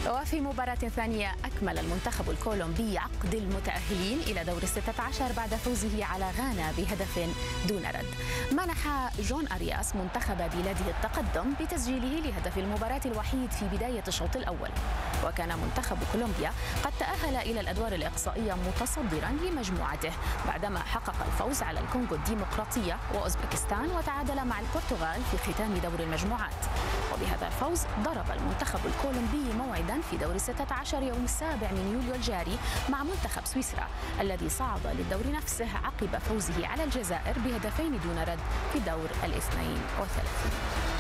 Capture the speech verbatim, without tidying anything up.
وفي مباراة ثانية أكمل المنتخب الكولومبي عقد المتأهلين إلى دور الستة عشر بعد فوزه على غانا بهدف دون رد. منح جون أرياس منتخب بلاده التقدم بتسجيله لهدف المباراة الوحيد في بداية الشوط الأول. وكان منتخب كولومبيا قد تأهل إلى الأدوار الإقصائية متصدرا لمجموعته بعدما حقق الفوز على الكونغو الديمقراطية وأوزبكستان وتعادل مع البرتغال في ختام دور المجموعات. وبهذا الفوز ضرب المنتخب الكولومبي موعدا في دور الستة عشر يوم السابع من يوليو الجاري مع منتخب سويسرا الذي صعد للدور نفسه عقب فوزه على الجزائر بهدفين دون رد في دور الاثنين وثلاثين.